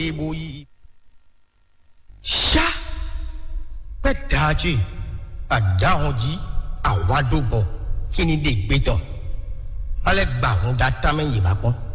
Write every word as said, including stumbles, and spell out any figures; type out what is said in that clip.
boyi sha pe daji àdáhùn jí àwọn adóbọ̀ kí ni lè gbé tán wọ́n lè gbà àwọn dátà mẹ́yìn bá pọ́n.